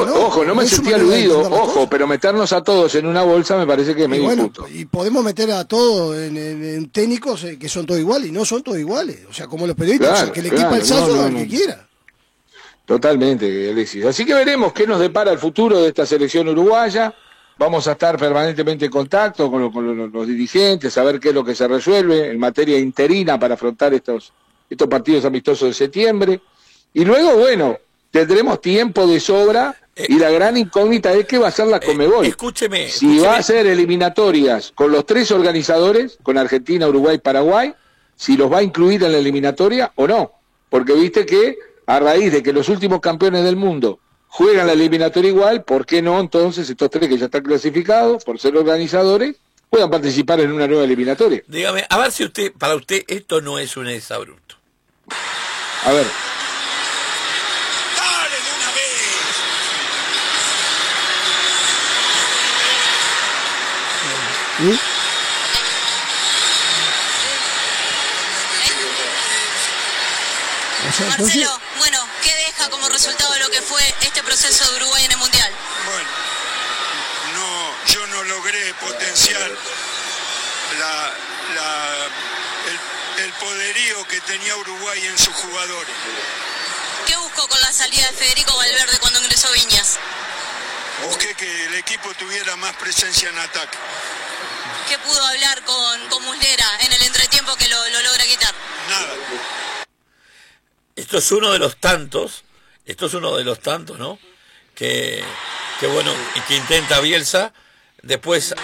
ojo, no me sentí aludido, ojo, pero meternos a todos en una bolsa me parece que es medio injusto. Y podemos meter a todos en técnicos que son todos iguales, y no son todos iguales. O sea, como los periodistas, Claro, o sea, que le equipa el salso al que quiera. Totalmente, Alexis. Así que veremos qué nos depara el futuro de esta selección uruguaya. Vamos a estar permanentemente en contacto con los dirigentes, a ver qué es lo que se resuelve en materia interina para afrontar estos partidos amistosos de septiembre. Y luego, bueno, tendremos tiempo de sobra y la gran incógnita es qué va a ser la Conmebol. Escúcheme. Si va a ser eliminatorias con los 3 organizadores, con Argentina, Uruguay, Paraguay, si los va a incluir en la eliminatoria o no. Porque viste que a raíz de que los últimos campeones del mundo juegan la eliminatoria igual, ¿por qué no entonces estos 3 que ya están clasificados por ser organizadores puedan participar en una nueva eliminatoria? Dígame, a ver si para usted esto no es un exabrupto. A ver. ¡Dale de una vez! Marcelo, bueno, ¿qué deja como resultado lo que fue este proceso de Uruguay en el Mundial? Bueno, yo no logré potenciar el poderío que tenía Uruguay en sus jugadores. ¿Qué buscó con la salida de Federico Valverde cuando ingresó Viñas? Busqué que el equipo tuviera más presencia en ataque. ¿Qué pudo hablar con Muslera en el entretiempo que lo logra quitar? Nada. Esto es uno de los tantos, ¿no? Que bueno, y que intenta Bielsa, después...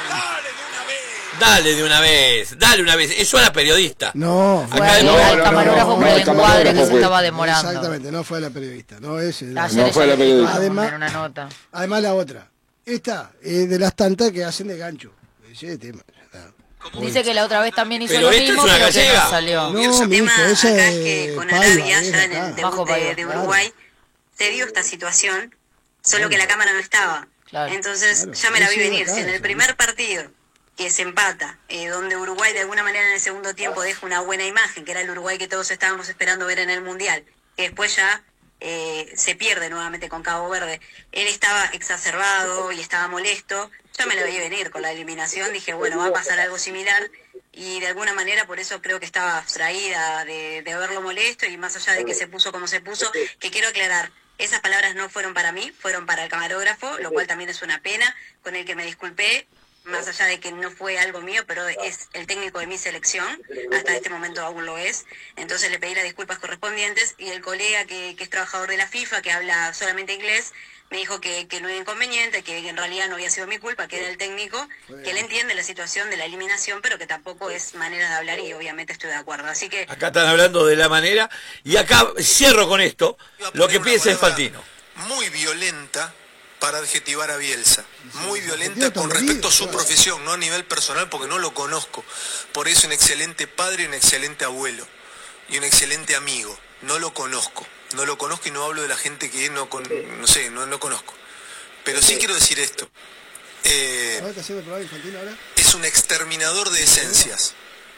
Dale una vez. Eso era periodista. No, fue el camarógrafo por el encuadre que se estaba demorando. Exactamente, no fue la periodista. No fue la periodista. Además la otra. Esta es de las tantas que hacen de gancho. Ese tema. Dice que la otra vez también hizo pero lo mismo, pero que no salió. No, el tema acá es que con Arabia, ya en el debut de Uruguay, se dio esta situación, solo que la cámara no estaba. Claro. Entonces ya me la vi venir. Si en el primer partido que se empata, donde Uruguay de alguna manera en el segundo tiempo deja una buena imagen, que era el Uruguay que todos estábamos esperando ver en el Mundial, que después ya se pierde nuevamente con Cabo Verde, él estaba exacerbado y estaba molesto, ya me lo vi venir con la eliminación, dije bueno, va a pasar algo similar, y de alguna manera por eso creo que estaba abstraída de verlo molesto, y más allá de que se puso como se puso, que quiero aclarar, esas palabras no fueron para mí, fueron para el camarógrafo, lo cual también es una pena, con el que me disculpé, más allá de que no fue algo mío, pero es el técnico de mi selección, hasta este momento aún lo es, entonces le pedí las disculpas correspondientes, y el colega que es trabajador de la FIFA, que habla solamente inglés, me dijo que no era inconveniente, que en realidad no había sido mi culpa, que era el técnico, que él entiende la situación de la eliminación, pero que tampoco es manera de hablar, y obviamente estoy de acuerdo, así que... Acá están hablando de la manera, y acá cierro con esto, lo que piensa es Fantino. Muy violenta para adjetivar a Bielsa, muy violenta con respecto a su profesión, no a nivel personal porque no lo conozco, por eso un excelente padre, un excelente abuelo y un excelente amigo, no lo conozco y no hablo de la gente que no conozco, pero sí quiero decir esto, es un exterminador de esencias,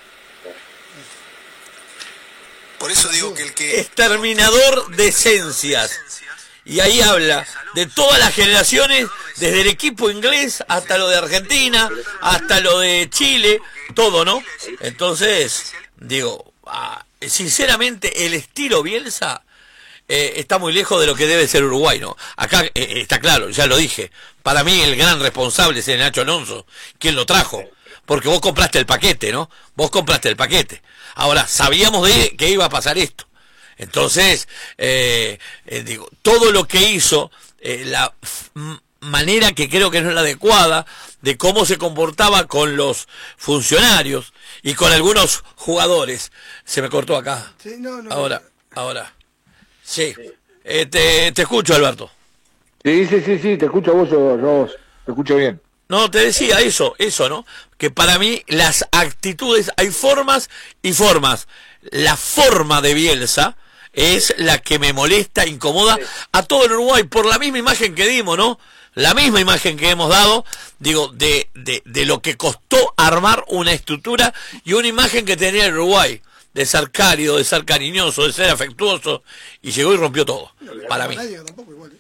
por eso digo que el que... Exterminador de esencias. Y ahí habla de todas las generaciones, desde el equipo inglés hasta lo de Argentina, hasta lo de Chile, todo, ¿no? Entonces, digo, sinceramente, el estilo Bielsa está muy lejos de lo que debe ser Uruguay, ¿no? Acá está claro, ya lo dije, para mí el gran responsable es el Nacho Alonso, quien lo trajo, porque vos compraste el paquete, ¿no? Vos compraste el paquete. Ahora, sabíamos que iba a pasar esto. Entonces, digo, todo lo que hizo, la manera que creo que no es la adecuada, de cómo se comportaba con los funcionarios y con algunos jugadores. Se me cortó acá. Sí, no. Ahora. Sí. Te escucho, Alberto. Sí, te escucho a vos, yo te escucho bien. No, te decía eso, ¿no? Que para mí las actitudes, hay formas y formas. La forma de Bielsa es la que me molesta, incomoda a todo el Uruguay, por la misma imagen que dimos, ¿no? La misma imagen que hemos dado, digo, de lo que costó armar una estructura y una imagen que tenía el Uruguay, de ser cálido, de ser cariñoso, de ser afectuoso, y llegó y rompió todo, para mí. Tampoco igual.